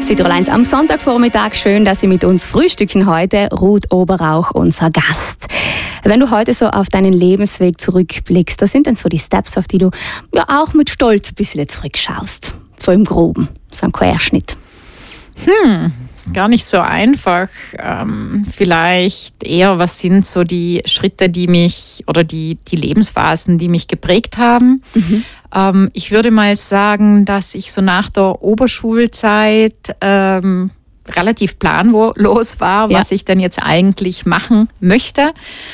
Südtirol 1 am Sonntagvormittag. Schön, dass Sie mit uns frühstücken heute. Ruth Oberrauch, unser Gast. Wenn du heute so auf deinen Lebensweg zurückblickst, was sind denn so die Steps, auf die du ja auch mit Stolz ein bisschen zurückschaust? So im Groben, so ein Querschnitt. Gar nicht so einfach. Vielleicht eher, was sind so die Schritte, die mich oder die Lebensphasen, die mich geprägt haben. Ich würde mal sagen, dass ich so nach der Oberschulzeit relativ planlos war, was ich denn jetzt eigentlich machen möchte.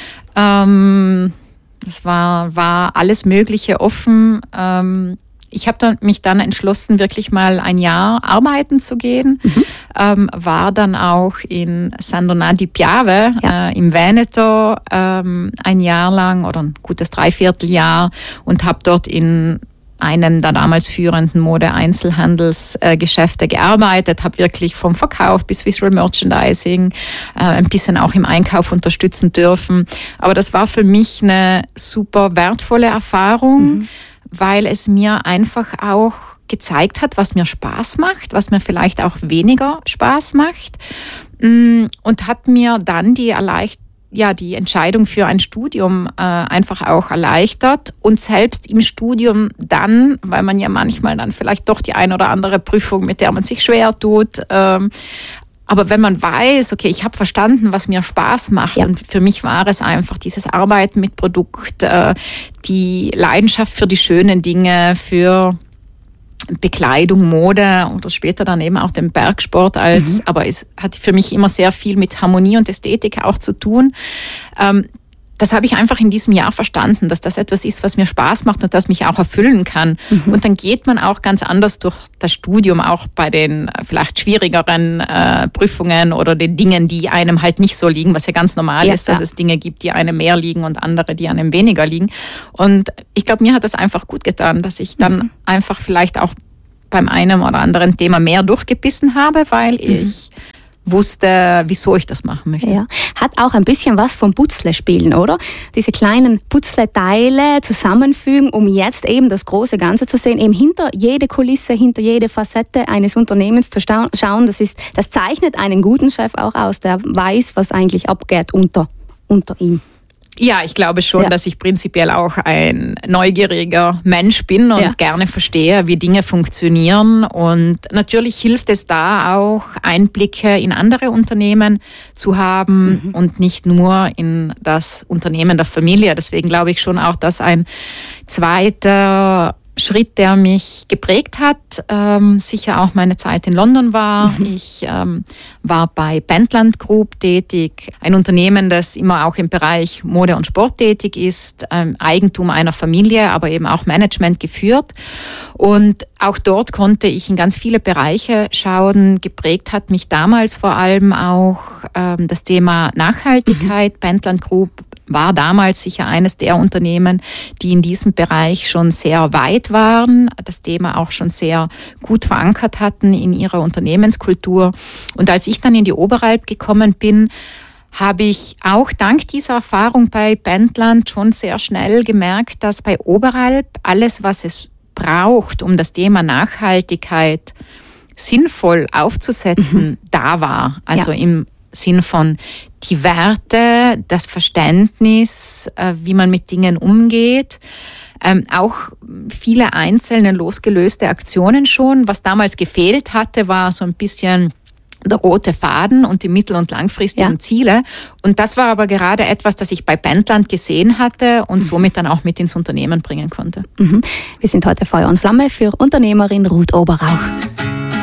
Es war alles Mögliche offen. Ich habe mich dann entschlossen, wirklich mal ein Jahr arbeiten zu gehen. War dann auch in San Donà di Piave im Veneto ein Jahr lang oder ein gutes Dreivierteljahr und habe dort in einem der damals führenden Mode-Einzelhandelsgeschäfte gearbeitet, habe wirklich vom Verkauf bis Visual Merchandising ein bisschen auch im Einkauf unterstützen dürfen. Aber das war für mich eine super wertvolle Erfahrung, weil es mir einfach auch gezeigt hat, was mir Spaß macht, was mir vielleicht auch weniger Spaß macht und hat mir dann die Entscheidung für ein Studium einfach auch erleichtert und selbst im Studium dann, weil man ja manchmal dann vielleicht doch die eine oder andere Prüfung, mit der man sich schwer tut, aber wenn man weiß, okay, ich habe verstanden, was mir Spaß macht und für mich war es einfach dieses Arbeiten mit Produkt, die Leidenschaft für die schönen Dinge, für Bekleidung, Mode oder später dann eben auch den Bergsport aber es hat für mich immer sehr viel mit Harmonie und Ästhetik auch zu tun. Das habe ich einfach in diesem Jahr verstanden, dass das etwas ist, was mir Spaß macht und das mich auch erfüllen kann. Und dann geht man auch ganz anders durch das Studium, auch bei den vielleicht schwierigeren Prüfungen oder den Dingen, die einem halt nicht so liegen, was ja ganz normal ist, dass es Dinge gibt, die einem mehr liegen und andere, die einem weniger liegen. Und ich glaube, mir hat das einfach gut getan, dass ich dann einfach vielleicht auch beim einen oder anderen Thema mehr durchgebissen habe, weil ich wusste, wieso ich das machen möchte. Ja. Hat auch ein bisschen was vom Putzle-Spielen, oder? Diese kleinen Putzle-Teile zusammenfügen, um jetzt eben das große Ganze zu sehen, eben hinter jede Kulisse, hinter jede Facette eines Unternehmens zu schauen. Das zeichnet einen guten Chef auch aus, der weiß, was eigentlich abgeht unter ihm. Ja, ich glaube schon, dass ich prinzipiell auch ein neugieriger Mensch bin und gerne verstehe, wie Dinge funktionieren. Und natürlich hilft es da auch, Einblicke in andere Unternehmen zu haben und nicht nur in das Unternehmen der Familie. Deswegen glaube ich schon auch, dass ein zweiter Schritt, der mich geprägt hat, sicher auch meine Zeit in London war. Ich war bei Pentland Group tätig, ein Unternehmen, das immer auch im Bereich Mode und Sport tätig ist, Eigentum einer Familie, aber eben auch Management geführt. Und auch dort konnte ich in ganz viele Bereiche schauen. Geprägt hat mich damals vor allem auch das Thema Nachhaltigkeit. Pentland Group war damals sicher eines der Unternehmen, die in diesem Bereich schon sehr weit waren, das Thema auch schon sehr gut verankert hatten in ihrer Unternehmenskultur. Und als ich dann in die Oberalp gekommen bin, habe ich auch dank dieser Erfahrung bei Pentland schon sehr schnell gemerkt, dass bei Oberalp alles, was es braucht, um das Thema Nachhaltigkeit sinnvoll aufzusetzen, da war. Also im Sinn von die Werte, das Verständnis, wie man mit Dingen umgeht, auch viele einzelne losgelöste Aktionen schon. Was damals gefehlt hatte, war so ein bisschen der rote Faden und die mittel- und langfristigen Ziele. Und das war aber gerade etwas, das ich bei Pentland gesehen hatte und somit dann auch mit ins Unternehmen bringen konnte. Wir sind heute Feuer und Flamme für Unternehmerin Ruth Oberrauch.